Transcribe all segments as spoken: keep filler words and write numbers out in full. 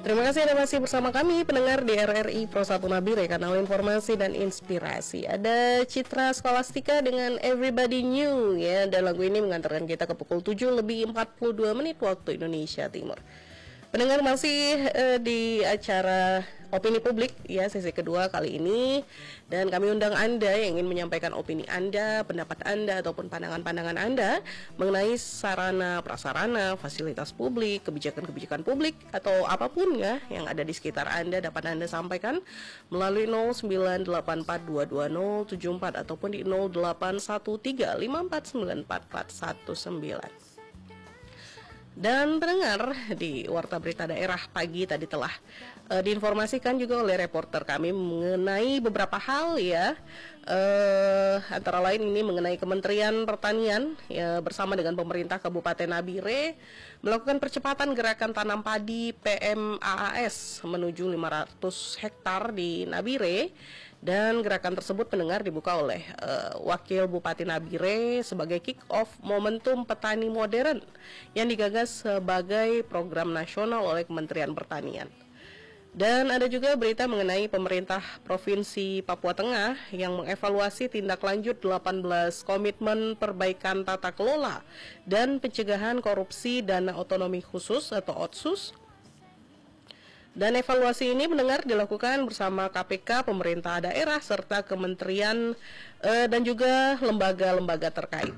Terima kasih Anda masih bersama kami pendengar di R R I Pro satu Nabire, kanal informasi dan inspirasi. Ada Citra Scholastika dengan Everybody Knew ya, dan lagu ini mengantarkan kita ke pukul tujuh lebih empat puluh dua menit waktu Indonesia Timur. Pendengar masih uh, di acara Opini Publik ya, sesi kedua kali ini, dan kami undang Anda yang ingin menyampaikan opini Anda, pendapat Anda ataupun pandangan-pandangan Anda mengenai sarana prasarana, fasilitas publik, kebijakan-kebijakan publik atau apapun ya yang ada di sekitar Anda, dapat Anda sampaikan melalui nol sembilan delapan empat dua dua nol tujuh empat ataupun di nol delapan satu tiga lima empat sembilan empat empat satu sembilan. Dan pendengar, di Warta Berita Daerah pagi tadi telah uh, diinformasikan juga oleh reporter kami mengenai beberapa hal ya, uh, antara lain ini mengenai Kementerian Pertanian ya, bersama dengan pemerintah Kabupaten Nabire melakukan percepatan gerakan tanam padi P M A A S menuju lima ratus hektar di Nabire. Dan gerakan tersebut pendengar dibuka oleh uh, Wakil Bupati Nabire sebagai kick-off momentum petani modern yang digagas sebagai program nasional oleh Kementerian Pertanian. Dan ada juga berita mengenai pemerintah Provinsi Papua Tengah yang mengevaluasi tindak lanjut delapan belas komitmen perbaikan tata kelola dan pencegahan korupsi dana otonomi khusus atau Otsus. Dan evaluasi ini mendengar dilakukan bersama K P K, pemerintah daerah, serta kementerian eh, dan juga lembaga-lembaga terkait.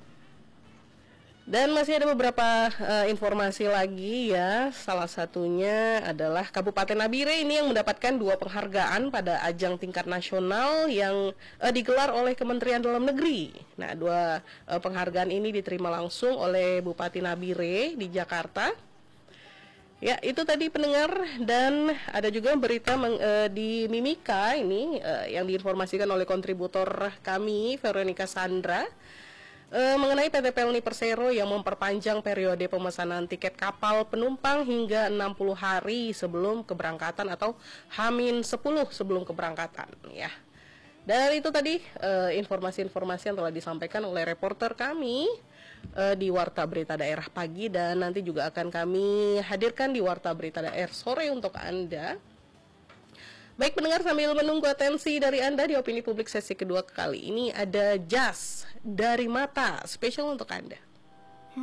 Dan masih ada beberapa uh, informasi lagi ya, salah satunya adalah Kabupaten Nabire ini yang mendapatkan dua penghargaan pada ajang tingkat nasional yang uh, digelar oleh Kementerian Dalam Negeri. Nah, dua uh, penghargaan ini diterima langsung oleh Bupati Nabire di Jakarta. Ya, itu tadi pendengar. Dan ada juga berita meng, uh, di Mimika ini uh, yang diinformasikan oleh kontributor kami Veronica Sandra uh, mengenai P T Pelni Persero yang memperpanjang periode pemesanan tiket kapal penumpang hingga enam puluh hari sebelum keberangkatan atau H minus sepuluh sebelum keberangkatan ya. Dan itu tadi uh, informasi-informasi yang telah disampaikan oleh reporter kami uh, di Warta Berita Daerah pagi, dan nanti juga akan kami hadirkan di Warta Berita Daerah sore untuk Anda. Baik pendengar, sambil menunggu atensi dari Anda di Opini Publik sesi kedua kali ini, ada Jazz dari Mata spesial untuk Anda.